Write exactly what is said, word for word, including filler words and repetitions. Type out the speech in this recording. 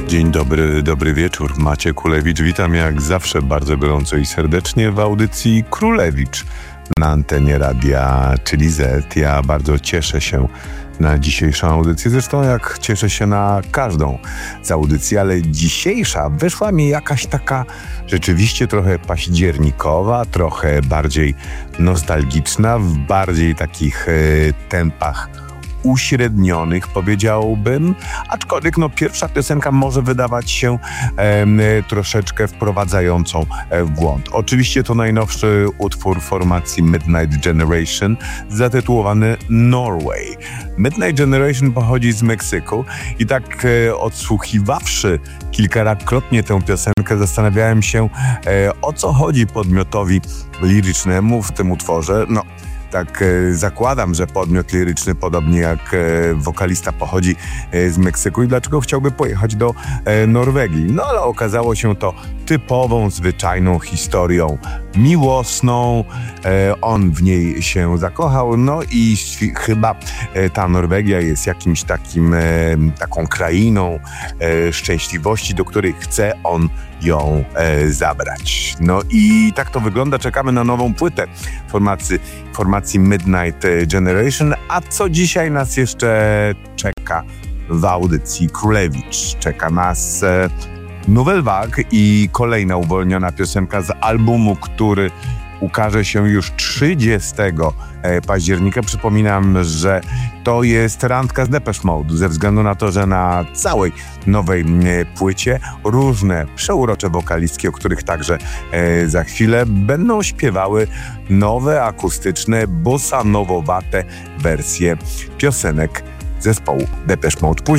Dzień dobry, dobry wieczór. Maciek Kulewicz. Witam jak zawsze bardzo gorąco i serdecznie w audycji Królewicz na antenie radia, czyli Z. Ja bardzo cieszę się na dzisiejszą audycję. Zresztą jak cieszę się na każdą z audycji, ale dzisiejsza wyszła mi jakaś taka rzeczywiście trochę październikowa, trochę bardziej nostalgiczna, w bardziej takich e, tempach uśrednionych, powiedziałbym, aczkolwiek no pierwsza piosenka może wydawać się e, troszeczkę wprowadzającą w błąd. Oczywiście to najnowszy utwór formacji Midnight Generation zatytułowany Norway. Midnight Generation pochodzi z Meksyku i tak e, odsłuchiwawszy kilkakrotnie tę piosenkę zastanawiałem się, e, o co chodzi podmiotowi lirycznemu w tym utworze. No Tak e, zakładam, że podmiot liryczny, podobnie jak e, wokalista, pochodzi e, z Meksyku i dlaczego chciałby pojechać do e, Norwegii. No ale okazało się to typową, zwyczajną historią miłosną. E, on w niej się zakochał, no i ś- chyba e, ta Norwegia jest jakimś takim, e, taką krainą e, szczęśliwości, do której chce on ją e, zabrać. No i tak to wygląda. Czekamy na nową płytę formacji, formacji Midnight Generation. A co dzisiaj nas jeszcze czeka w audycji Królewicz? Czeka nas e, Nouvelle Vague i kolejna uwolniona piosenka z albumu, który ukaże się już trzydziestego października. Przypominam, że to jest randka z Depeche Mode, ze względu na to, że na całej nowej płycie różne przeurocze wokalistki, o których także e, za chwilę będą śpiewały nowe, akustyczne, bossa nowowate wersje piosenek zespołu Depeche Mode.